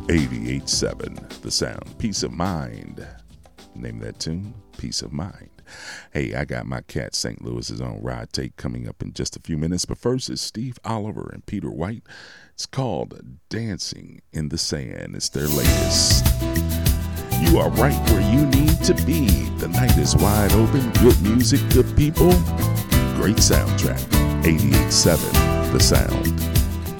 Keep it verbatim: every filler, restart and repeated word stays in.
eighty-eight seven, The Sound. Peace of Mind. Name that tune, Peace of Mind. Hey, I got my cat Saint Louis's own Rod Tate coming up in just a few minutes, but first is Steve Oliver and Peter White. It's called Dancing in the Sand. It's their latest. You are right where you need to be. The night is wide open. Good music, good people. Great soundtrack. eighty-eight seven, The Sound.